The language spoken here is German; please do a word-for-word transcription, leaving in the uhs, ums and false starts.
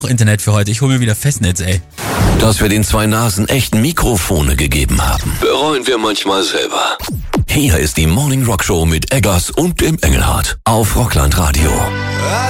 Internet für heute. Ich hole mir wieder Festnetz, ey. Dass wir den zwei Nasen echt Mikrofone gegeben haben, bereuen wir manchmal selber. Hier ist die Morning Rock Show mit Eggers und dem Engelhardt auf Rockland Radio.